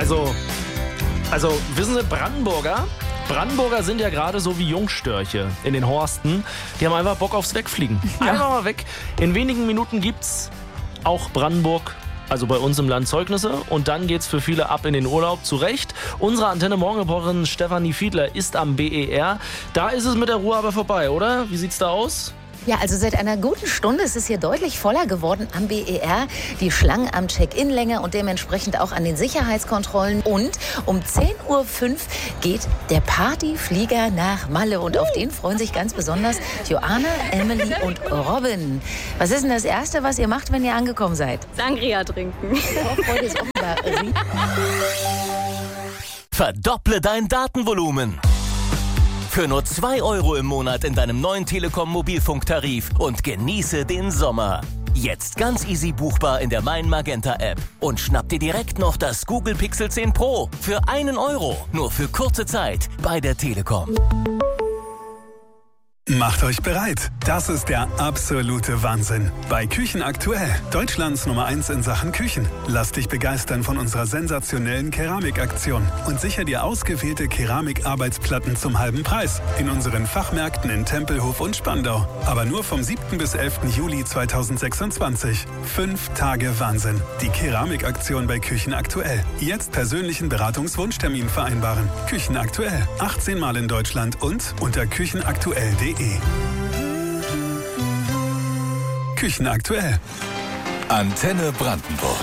Also, wissen Sie, Brandenburger sind ja gerade so wie Jungstörche in den Horsten. Die haben einfach Bock aufs Wegfliegen. Einfach mal weg. In wenigen Minuten gibt's auch Brandenburg, also bei uns im Land, Zeugnisse. Und dann geht's für viele ab in den Urlaub. Zu Recht. Unsere Antenne-Morgen-Reporterin Stefanie Fiedler ist am BER. Da ist es mit der Ruhe aber vorbei, oder? Wie sieht's da aus? Ja, also seit einer guten Stunde ist es hier deutlich voller geworden am BER. Die Schlangen am Check-in länger und dementsprechend auch an den Sicherheitskontrollen. Und um 10.05 Uhr geht der Partyflieger nach Malle. Und auf den freuen sich ganz besonders Joanna, Emily und Robin. Was ist denn das Erste, was ihr macht, wenn ihr angekommen seid? Sangria trinken. Vorfreude ist offenbar riesig. Verdopple dein Datenvolumen. Für nur 2 Euro im Monat in deinem neuen Telekom-Mobilfunktarif und genieße den Sommer. Jetzt ganz easy buchbar in der Mein Magenta App. Und schnapp dir direkt noch das Google Pixel 10 Pro für 1 Euro. Nur für kurze Zeit bei der Telekom. Macht euch bereit. Das ist der absolute Wahnsinn. Bei Küchen aktuell, Deutschlands Nummer 1 in Sachen Küchen. Lass dich begeistern von unserer sensationellen Keramikaktion und sicher dir ausgewählte Keramikarbeitsplatten zum halben Preis in unseren Fachmärkten in Tempelhof und Spandau. Aber nur vom 7. bis 11. Juli 2026. 5 Tage Wahnsinn. Die Keramikaktion bei Küchen aktuell. Jetzt persönlichen Beratungswunschtermin vereinbaren. Küchen aktuell. 18 Mal in Deutschland und unter küchenaktuell.de. Küchen aktuell. Antenne Brandenburg.